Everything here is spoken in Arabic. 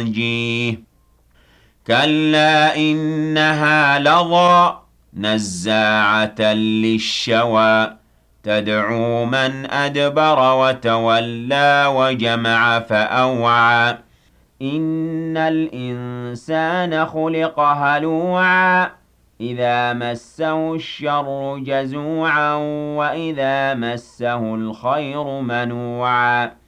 ترجيه كلا إنها لظى نزاعة للشوى تدعو من أدبر وتولى وجمع فأوعى إن الإنسان خلق هلوعا إذا مسه الشر جزوعا وإذا مسه الخير منوعا